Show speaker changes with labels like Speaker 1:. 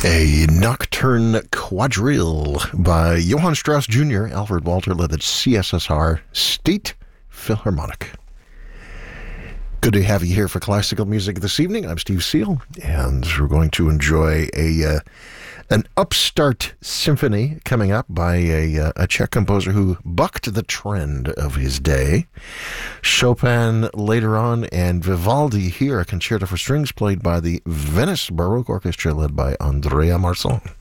Speaker 1: A Nocturne Quadrille by Johann Strauss Jr., Alfred Walter led the CSSR State Philharmonic. Good to have you here for classical music this evening. I'm Steve Seal, and we're going to enjoy an upstart symphony coming up by a Czech composer who bucked the trend of his day. Chopin later on, and Vivaldi here, a concerto for strings played by the Venice Baroque Orchestra led by Andrea Marçon.